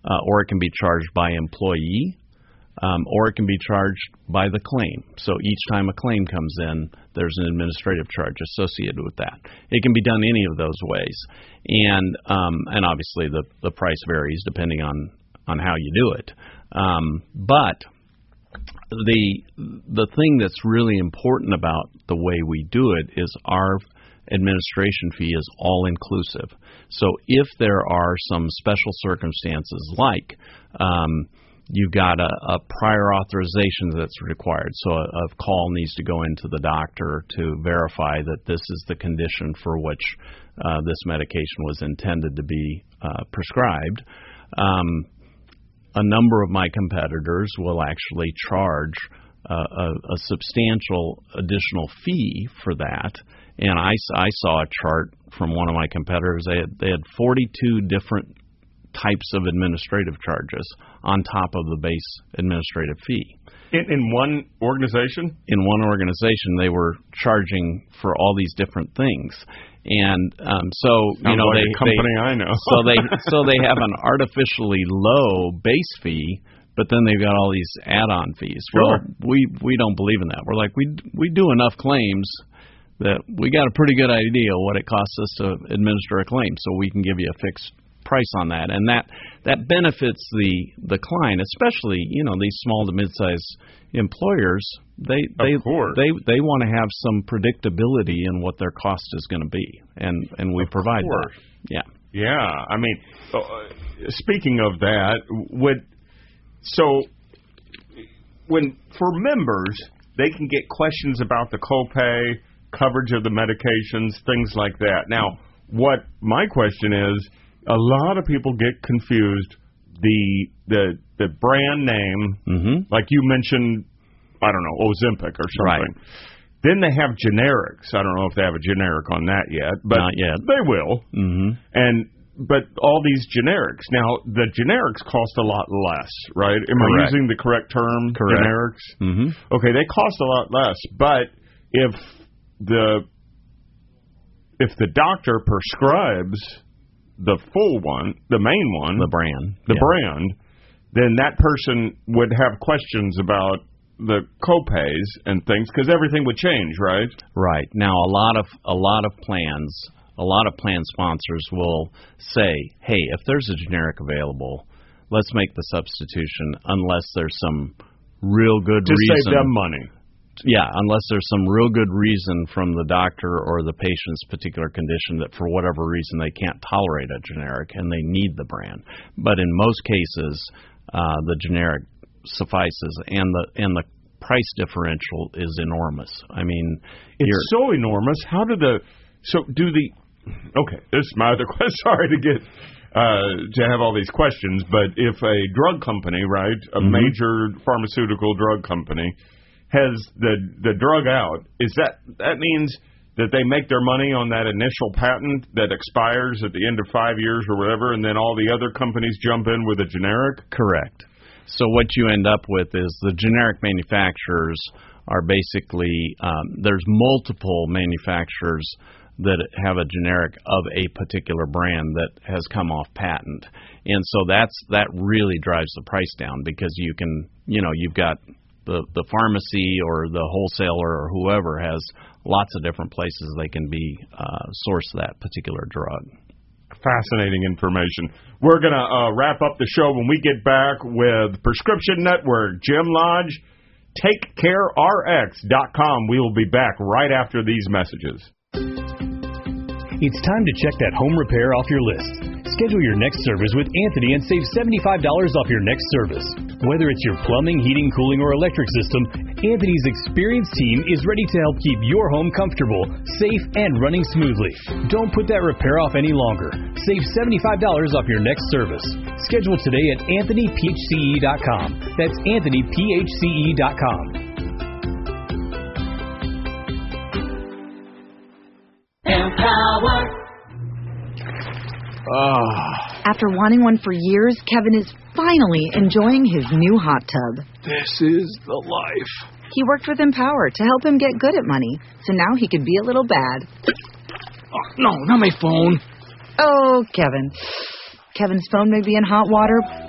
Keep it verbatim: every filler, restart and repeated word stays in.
uh, or it can be charged by employee, um, or it can be charged by the claim. So each time a claim comes in, there's an administrative charge associated with that. It can be done any of those ways, and um, and obviously the the price varies depending on on how you do it. Um, but the the thing that's really important about the way we do it is our administration fee is all inclusive. So if there are some special circumstances, like um, you've got a, a prior authorization that's required, so a, a call needs to go into the doctor to verify that this is the condition for which uh, this medication was intended to be uh, prescribed. Um, a number of my competitors will actually charge uh, a, a substantial additional fee for that. And I, I saw a chart from one of my competitors. They had, they had forty-two different types of administrative charges on top of the base administrative fee. In, in one organization? In one organization, they were charging for all these different things. And um, so, Sounds you know, like they, a company they I know. so they so they have an artificially low base fee, but then they've got all these add-on fees. Sure. Well, we we don't believe in that. We're like, we we do enough claims that we got a pretty good idea what it costs us to administer a claim, so we can give you a fixed price on that, and that that benefits the the client, especially, you know, these small to mid-sized employers. They they of course. they they want to have some predictability in what their cost is going to be, and and we of provide course. that. Yeah. Yeah. I mean, uh, speaking of that, would so when for members they can get questions about the copay, coverage of the medications, things like that. Now, what my question is, a lot of people get confused. The the the brand name, Mm-hmm. like you mentioned, I don't know, Ozempic or something. Right. Then they have generics. I don't know if they have a generic on that yet, but Not yet. they will. Mm-hmm. And but all these generics. Now, the generics cost a lot less, right? Am Correct. I using the correct term? Correct. Generics. Mm-hmm. Okay, they cost a lot less, but if the if the doctor prescribes the full one, the main one, The brand. the Yeah. brand, then that person would have questions about the copays and things because everything would change, right? Right. Now, a lot of a lot of plans, a lot of plan sponsors will say, "Hey, if there's a generic available, let's make the substitution unless there's some real good To reason." save them money. Yeah, unless there's some real good reason from the doctor or the patient's particular condition that for whatever reason they can't tolerate a generic and they need the brand. But in most cases, uh, the generic suffices, and the and the price differential is enormous. I mean, It's you're, so enormous. How do the so do the okay? This is my other question. Sorry to get uh, to have all these questions, but if a drug company, right, a Mhm. major pharmaceutical drug company, has the the drug out, is that that means that they make their money on that initial patent that expires at the end of five years or whatever, and then all the other companies jump in with a generic? correct. So what you end up with is the generic manufacturers are basically, um, there's multiple manufacturers that have a generic of a particular brand that has come off patent. And so that's that really drives the price down because you can, you know, you've got the, the pharmacy or the wholesaler or whoever has lots of different places they can be uh, source that particular drug. Fascinating information. We're going to uh, wrap up the show when we get back with Prescription Network. Jim Lodge, take care R X dot com. We will be back right after these messages. It's time to check that home repair off your list. Schedule your next service with Anthony and save seventy-five dollars off your next service. Whether it's your plumbing, heating, cooling, or electric system, Anthony's experienced team is ready to help keep your home comfortable, safe, and running smoothly. Don't put that repair off any longer. Save seventy-five dollars off your next service. Schedule today at Anthony P H C E dot com. That's Anthony P H C E dot com. Empower. Ah, After wanting one for years, Kevin is finally enjoying his new hot tub. this is the life. He worked with Empower to help him get good at money, so now he can be a little bad. Oh, no, not my phone. Oh, Kevin. Kevin's phone may be in hot water,